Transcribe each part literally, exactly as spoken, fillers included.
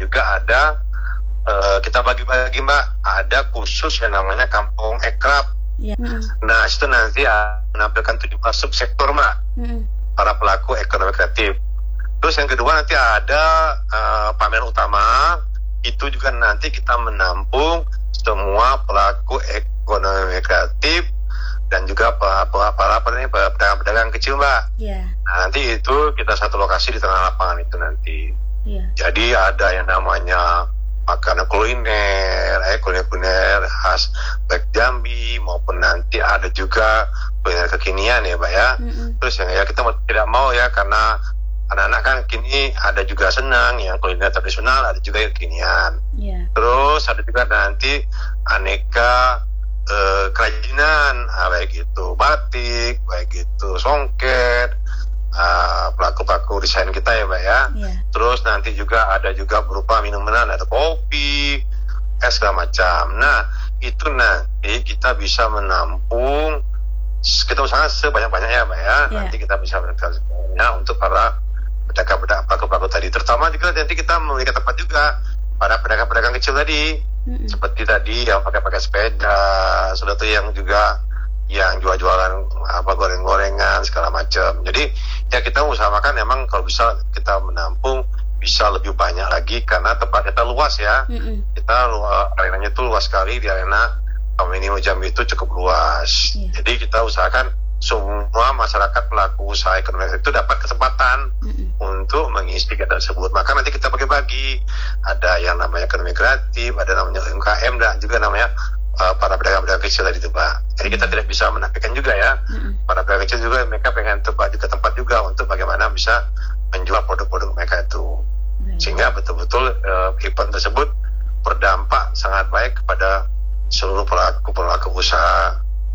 juga ada uh, kita bagi-bagi Mbak, ada khusus yang namanya Kampung Ekrab. Ya. Nah itu nanti menampilkan tujuh belas subsektor Mbak, hmm. para pelaku ekonomi kreatif. Terus yang kedua nanti ada uh, pameran utama, itu juga nanti kita menampung semua pelaku ekonomi kreatif dan juga para para pedagang kecil Mbak. Yeah. Nah nanti itu kita satu lokasi di tengah lapangan itu nanti. Yeah. Jadi ada yang namanya makanan kuliner, eh kuliner-kuliner khas baik Jambi maupun nanti ada juga kuliner kekinian ya Mbak ya. Mm-hmm. Terus yang ya kita tidak mau ya karena anak-anak kan kini ada juga senang yang kuliner tradisional, ada juga yang kekinian. Yeah. Terus ada juga nanti aneka eh, kerajinan, ah, baik itu batik, baik itu songket, uh, pelaku-pelaku desain kita ya Mbak ya. Yeah. Terus nanti juga ada juga berupa minuman, ada kopi, es segala macam. Nah itu nanti kita bisa menampung, kita usahakan sebanyak-banyaknya Mbak ya. Yeah. Nanti kita bisa menampung untuk para pedagang-pedagang pelaku-pelaku tadi. Terutama juga nanti kita memiliki tempat juga para pedagang-pedagang kecil tadi, mm-hmm. seperti tadi yang pakai-pakai sepeda, sudah tuh yang juga yang jual-jualan apa goreng-gorengan segala macam. Jadi ya kita usahakan memang kalau bisa kita menampung bisa lebih banyak lagi karena tempat kita luas ya. Mm-hmm. Kita arenanya itu luas sekali, di arena Minimo Jambi itu cukup luas. Yeah. Jadi kita usahakan semua masyarakat pelaku usaha ekonomi itu dapat kesempatan mm-hmm. untuk mengisi kegiatan tersebut. Maka nanti kita bagi-bagi, ada yang namanya ekonomi kreatif, ada namanya U M K M dan juga namanya uh, para pedagang-pedagang kecil tadi itu Pak. Jadi kita tidak bisa menafikan juga ya, mm-hmm. para pedagang kecil juga mereka pengen tempat juga tempat juga untuk bagaimana bisa menjual produk-produk mereka itu, mm-hmm. sehingga betul-betul uh, event tersebut berdampak sangat baik kepada seluruh pelaku-pelaku usaha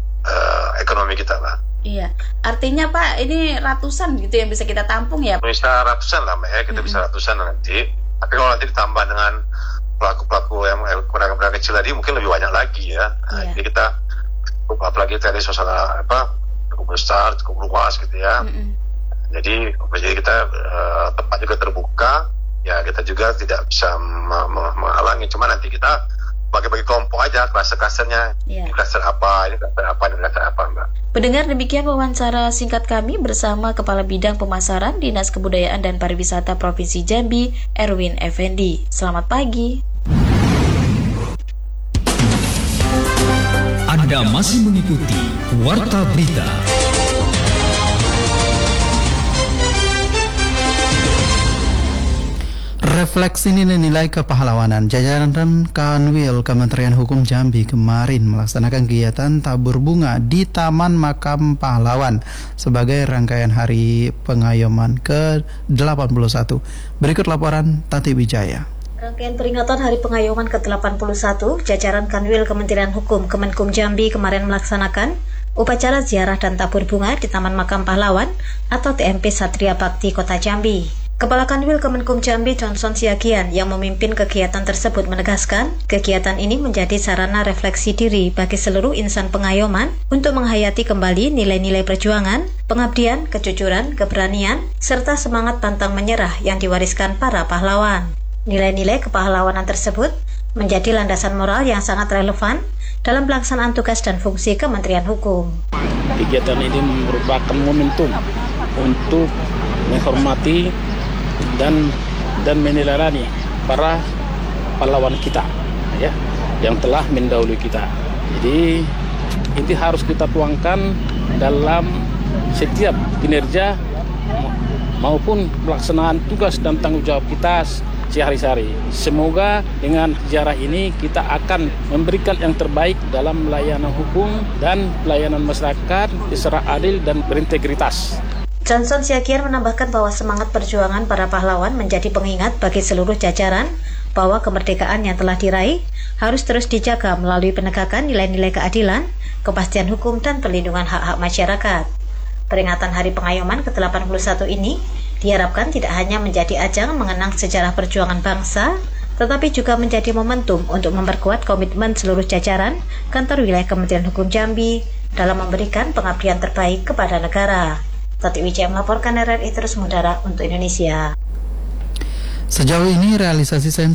uh, ekonomi kita Pak. Iya, artinya Pak ini ratusan gitu yang bisa kita tampung ya? Bisa ratusan lah Mbak ya, kita mm-hmm. bisa ratusan nanti. Tapi kalau nanti ditambah dengan pelaku-pelaku yang pedagang-pedagang kecil tadi mungkin lebih banyak lagi ya. Nah, yeah. Jadi kita apalagi tadi suasana apa cukup besar, cukup luas gitu ya. Mm-hmm. Jadi, jadi kita uh, tempat juga terbuka, ya kita juga tidak bisa menghalangi. Cuma nanti kita bagi-bagi kelompok aja, klaster-klasternya, yeah. Ini klaster apa, ini klaster apa, ini klaster apa Mbak. Pendengar, demikian wawancara singkat kami bersama Kepala Bidang Pemasaran Dinas Kebudayaan dan Pariwisata Provinsi Jambi, Erwin Effendi. Selamat pagi. Anda masih mengikuti Warta Berita. Refleksi nilai-nilai kepahlawanan. Jajaran Kanwil Kementerian Hukum Jambi kemarin melaksanakan kegiatan tabur bunga di Taman Makam Pahlawan sebagai rangkaian Hari Pengayoman ke delapan puluh satu. Berikut laporan Tati Wijaya. Rangkaian peringatan Hari Pengayoman ke delapan puluh satu, jajaran Kanwil Kementerian Hukum Kemenkum Jambi kemarin melaksanakan upacara ziarah dan tabur bunga di Taman Makam Pahlawan atau T M P Satria Bakti Kota Jambi. Kepala Kanwil Kemenkum Jambi Johnson Siagian yang memimpin kegiatan tersebut menegaskan, kegiatan ini menjadi sarana refleksi diri bagi seluruh insan pengayoman untuk menghayati kembali nilai-nilai perjuangan, pengabdian, kejujuran, keberanian, serta semangat pantang menyerah yang diwariskan para pahlawan. Nilai-nilai kepahlawanan tersebut menjadi landasan moral yang sangat relevan dalam pelaksanaan tugas dan fungsi Kementerian Hukum. Kegiatan ini merupakan momentum untuk menghormati dan dan meneladani para pahlawan kita ya yang telah mendahului kita. Jadi ini harus kita tuangkan dalam setiap kinerja maupun pelaksanaan tugas dan tanggung jawab kita sehari-hari. Semoga dengan sejarah ini kita akan memberikan yang terbaik dalam pelayanan hukum dan pelayanan masyarakat secara adil dan berintegritas. Johnson Siagian menambahkan bahwa semangat perjuangan para pahlawan menjadi pengingat bagi seluruh jajaran bahwa kemerdekaan yang telah diraih harus terus dijaga melalui penegakan nilai-nilai keadilan, kepastian hukum, dan perlindungan hak-hak masyarakat. Peringatan Hari Pengayoman ke delapan puluh satu ini diharapkan tidak hanya menjadi ajang mengenang sejarah perjuangan bangsa, tetapi juga menjadi momentum untuk memperkuat komitmen seluruh jajaran kantor wilayah Kementerian Hukum Jambi dalam memberikan pengabdian terbaik kepada negara. Tati Wijaya melaporkan R R I terus mengudara untuk Indonesia. Sejauh ini realisasi